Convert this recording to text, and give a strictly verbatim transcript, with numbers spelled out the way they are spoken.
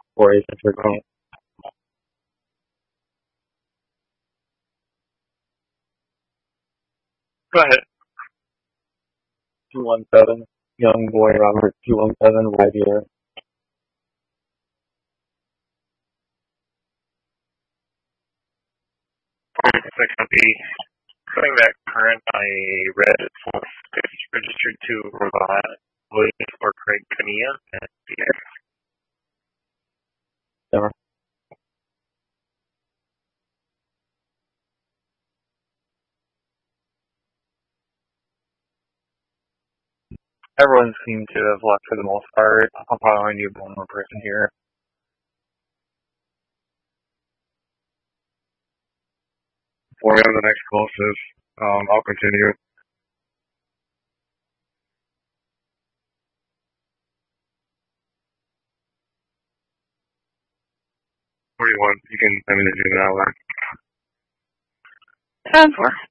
four A Central Grant. Go ahead. two one seven, young boy Robert, two one seven, right here. Section B. Coming back current, I read it's registered to Ravon Williams or Craig Kania. And yeah. Never. Everyone seemed to have left for the most part. I'll probably need one more person here. For me, I'm the next closest. Um, I'll continue. forty-one. You can, I mean, do that one. ten four.